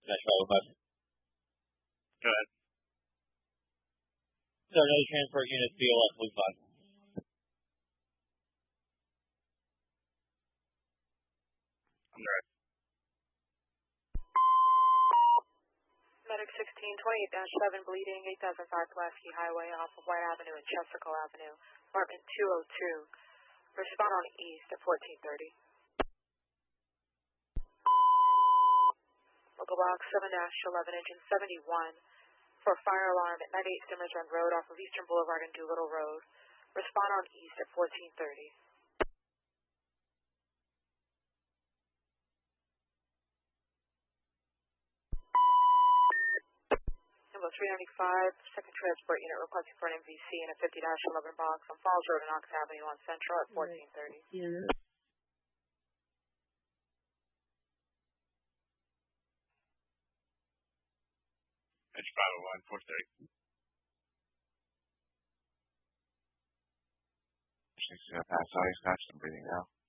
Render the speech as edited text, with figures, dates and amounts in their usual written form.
-5. Go ahead. So another transport unit, BOS Blue 5. I'm ready. Medic 1628-7 bleeding 8005 Pulaski Highway off of White Avenue and Chesterco Avenue, apartment 202. Respond on east at 1430. Local box 7-11 engine 71 for fire alarm at 98 Stimmers Run Road off of Eastern Boulevard and Doolittle Road. Respond on east at 1430. Number 395, second transport unit requesting for an MVC in a 50-11 box on Falls Road and Ox Avenue on Central at 1430. Yeah. Edge 501, 430. She's gonna pass out. He's got some breathing now.